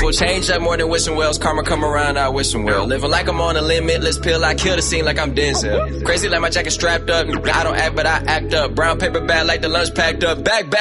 Gold change up more than wishing wells. Karma come around, I wish him well. Living like I'm on a limitless pill. I kill the scene like I'm Denzel. Crazy like my jacket strapped up. I don't act, but I act up. Brown paper bag like the lunch packed up. Back.